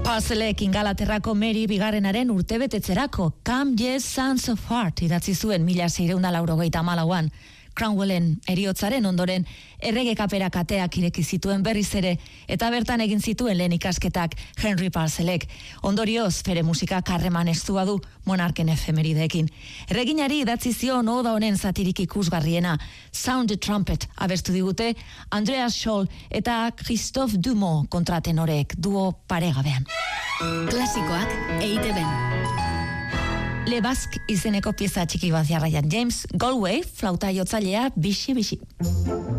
Parcelek Ingalaterrako Mary bigarrenaren urtebetetzerako Come Ye Sons of Heart idatzi zuen 1684an. Cromwellen eriotzaren ondoren errege kapera kateak ireki zituen berriz ere eta bertan egin zituen lehen ikasketak Henry Parcelek. Ondorioz, bere musika harreman estua du monarken efemerideekin. Erreginari idatzi zion oda honen zatirik ikusgarriena Sound the Trumpet abestu digute Andreas Scholl eta Christophe Dumont kontratenorek duo paregabean. Klasikoak EITB-n. Le Basque izeneko pieza txiki bat jarraian. James Galway, flauta jotzailea, bixi-bixi.